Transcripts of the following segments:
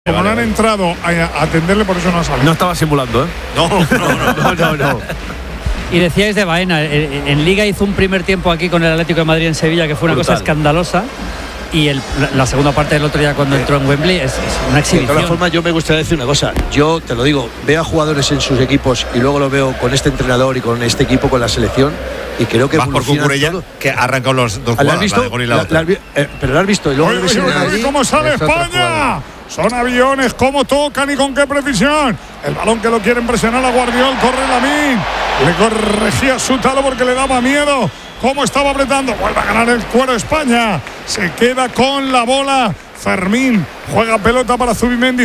Como no han entrado a atenderle, por eso no ha salido. No estaba simulando, ¿eh? No. Y decíais de Baena, en Liga hizo un primer tiempo aquí con el Atlético de Madrid en Sevilla que fue una cosa escandalosa. Y la segunda parte del otro día cuando entró en Wembley es una exhibición. De todas formas, yo me gustaría decir una cosa. Yo te lo digo, veo a jugadores en sus equipos y luego lo veo con este entrenador y con este equipo, con la selección, y creo que más por Cucurella, que ha arrancado los dos jugadores. ¿La has visto? Pero lo has visto. Y luego oye, ¿cómo sale España? Son aviones, cómo tocan y con qué precisión. El balón que lo quieren presionar a Guardiol, corre Lamine. Le corregía su talo porque le daba miedo. Cómo estaba apretando, vuelve a ganar el cuero España. Se queda con la bola. Fermín juega pelota para Zubimendi,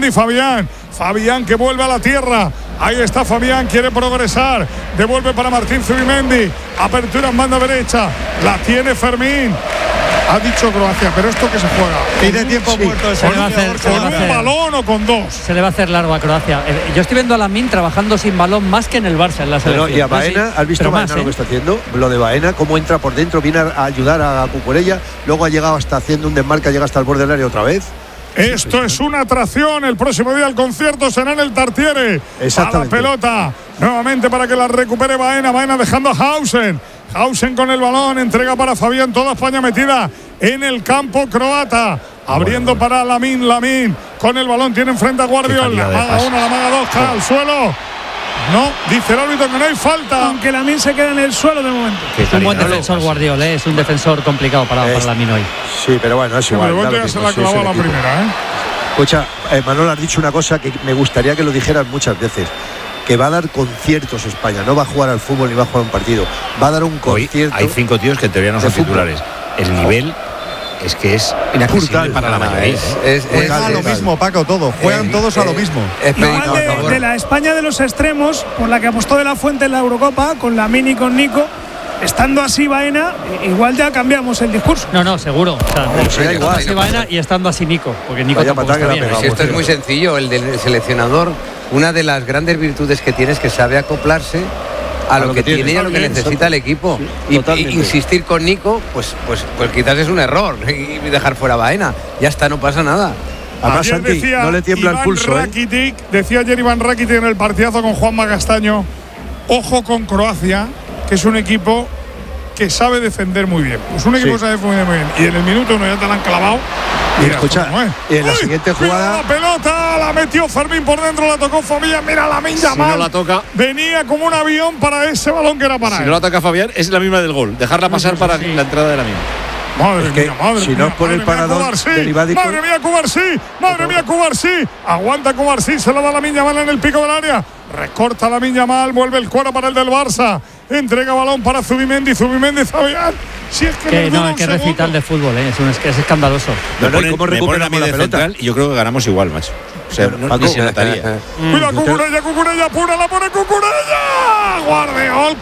Fabián que vuelve a la tierra. Ahí está Fabián, quiere progresar. Devuelve para Martín Zubimendi. Apertura en banda derecha. La tiene Fermín. Ha dicho Croacia, pero esto que se juega. Pide tiempo muerto. ¿Con un balón o con dos? Se le va a hacer largo a Croacia. Yo estoy viendo a Lamine trabajando sin balón más que en el Barça en la selección. Y a Baena, ¿has visto Baena lo que está haciendo? Lo de Baena, cómo entra por dentro, viene a ayudar a Cucurella, luego ha llegado hasta haciendo un desmarque, llega hasta el borde del área otra vez. Esto es una atracción. El próximo día el concierto será en el Tartiere. A la pelota. Nuevamente para que la recupere Baena. Baena dejando a Hausen. Hausen con el balón. Entrega para Fabián. Toda España metida en el campo croata. Abriendo para Lamine. Con el balón tiene enfrente a Guardiol. La maga 1, la maga 2. Cae al suelo. No, dice el árbitro que no hay falta. Aunque Lamine se queda en el suelo de momento. Es un buen defensor Guardiol, es un defensor complicado para Lamine hoy. Sí, pero bueno, es igual. Pero ya se la clavó a la primera, Escucha, Manolo, has dicho una cosa que me gustaría que lo dijeras muchas veces. Que va a dar conciertos España, no va a jugar al fútbol ni va a jugar un partido. Va a dar un concierto. Hoy hay 5 tíos que en teoría no son titulares. El nivel es que es inaccesible para la mayoría. Juegan a lo mismo, Paco, todos. Juegan todos a lo mismo. Igual de la España de los extremos, por la que apostó De La Fuente en la Eurocopa, con Lamine y con Nico, estando así Baena, igual ya cambiamos el discurso. No, seguro. Estando así Baena y estando así Nico, porque Nico tampoco está bien. Si esto es muy sencillo, el del seleccionador, una de las grandes virtudes que tiene es que sabe acoplarse a lo que tiene y a lo que necesita el equipo. Y insistir con Nico, pues quizás es un error y dejar fuera a Baena. Ya está, no pasa nada. Además, Santi, no le tiembla el pulso. Decía ayer Iván Rakitic en el partidazo con Juanma Castaño. Ojo con Croacia, que es un equipo que sabe defender muy bien. Pues un equipo que sabe defender muy bien. Y en el minuto 1 ya te la han clavado. Mira, escucha, en la siguiente jugada. La pelota la metió Fermín por dentro, la tocó Fabián. Mira Lamine Yamal. Si no la toca, venía como un avión para ese balón que era para él. Si no la toca Fabián, es la misma del gol. Dejarla pasar para la entrada de Lamine. Madre mía, si no es por el parador derivadico. Madre mía, Cubarsí. Aguanta Cubarsí, se la da Lamine Yamal en el pico del área. Recorta Lamine Yamal, vuelve el cuero para el del Barça. Entrega balón para Zubimendi, Fabián. Si es que qué recital de fútbol, es escandaloso. Me ponen a mí de central y yo creo que ganamos igual, macho. O sea, ni se notaría. Cuida Cucurella, apura, la pone Cucurella. Guardiol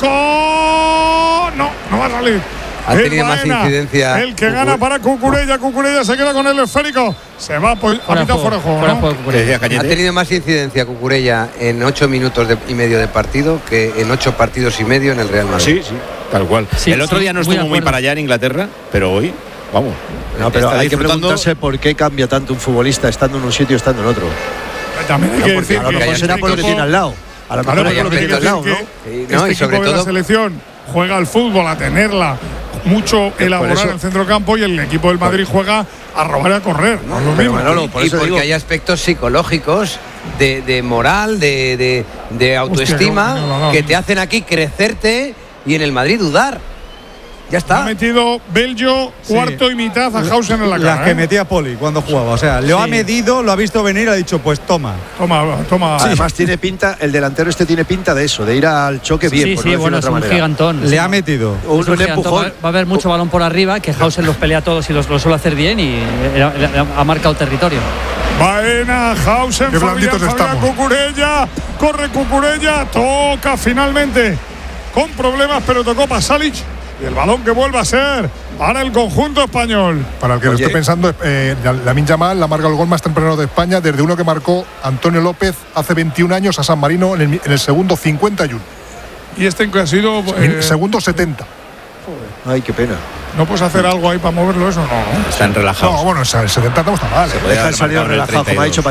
no va a salir. Ha tenido más incidencia. El que gana para Cucurella se queda con el esférico. Se va a mitad fuera de juego. Ha tenido más incidencia Cucurella en 8 minutos y medio de partido que en 8 partidos y medio en el Real Madrid. Sí, tal cual. El otro día no estuvo muy para allá en Inglaterra, pero hoy, vamos. No, pero hay que preguntarse por qué cambia tanto un futbolista estando en un sitio y estando en otro. También hay que decir a lo mejor será por lo que tiene al lado. A lo mejor por lo que tiene al lado, ¿no? Este equipo de la selección juega al fútbol, a tenerla mucho elaborar en el centro campo, y el equipo del Madrid juega a robar y a correr. No es lo mismo. Manolo, porque hay aspectos psicológicos de moral, de autoestima, que te hacen aquí crecerte y en el Madrid dudar. Ya está. Ha metido Belgio cuarto y mitad a Hausen en la cara. Las que metía Poli cuando jugaba. O sea, lo ha medido, lo ha visto venir, ha dicho, pues toma. Además tiene pinta, el delantero tiene pinta de eso, de ir al choque bien. Sí, bueno, es un gigantón. Le ha metido un empujón. Va a haber mucho balón por arriba, que Hausen los pelea todos y lo suele hacer bien y ha marcado territorio. Baena, Hausen, Fabián Cucurella. Corre Cucurella, toca finalmente. Con problemas, pero tocó Pasalic. Y el balón que vuelve a ser para el conjunto español. Para el que lo estoy pensando, Lamine Yamal la marca el gol más temprano de España, desde uno que marcó Antonio López hace 21 años a San Marino en el segundo 51. Y este que ha sido segundo 70. Ay, qué pena. ¿No puedes hacer algo ahí para moverlo eso? No. Están relajados. No, bueno, el 70 no está mal. Deja de salir relajado, como ha dicho